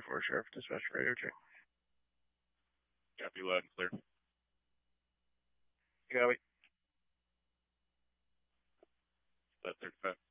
4, Sheriff. Dispatch radio check. Copy, loud and clear. Copy. That 35.